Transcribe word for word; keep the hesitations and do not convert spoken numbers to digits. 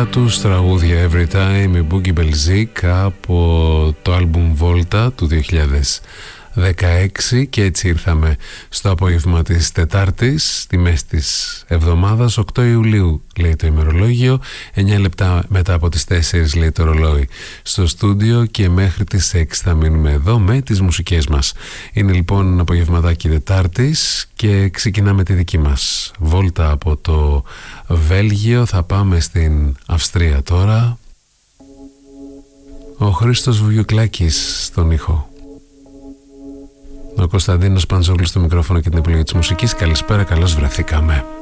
δικά τους τραγούδια Every Time, η Boogie Belzik από το άλμπουμ Volta του δύο χιλιάδες δεκαέξι. Και έτσι ήρθαμε στο απόγευμα της Τετάρτης, στη μέση της εβδομάδας, οκτώ Ιουλίου λέει το ημερολόγιο, εννιά λεπτά μετά από τις τέσσερις λέει το ρολόι στο στούντιο, και μέχρι τις έξι θα μείνουμε εδώ με τις μουσικές μας. Είναι λοιπόν ένα απογευματάκι Τετάρτης και ξεκινάμε τη δική μας βόλτα από το Βέλγιο. Θα πάμε στην Αυστρία τώρα. Ο Χρήστος Βουγιουκλάκης στον ήχο, ο Κωνσταντίνος Παντζόγλου στο μικρόφωνο και την επιλογή της μουσικής. Καλησπέρα, καλώς βρεθήκαμε.